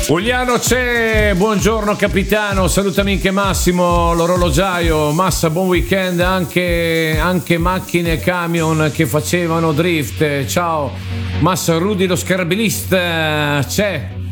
Uliano c'è, buongiorno capitano, salutami anche Massimo, l'orologiaio. Massa, buon weekend anche macchine e camion che facevano drift. Ciao Massa, Rudy lo scarbilista c'è.